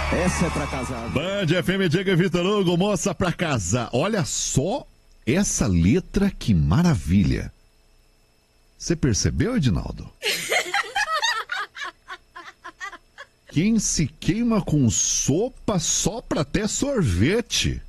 Essa é pra casar. Band FM, Diego e Vitor Hugo, moça pra casar. Olha só essa letra, que maravilha. Você percebeu, Edinaldo? Quem se queima com sopa sopra até sorvete.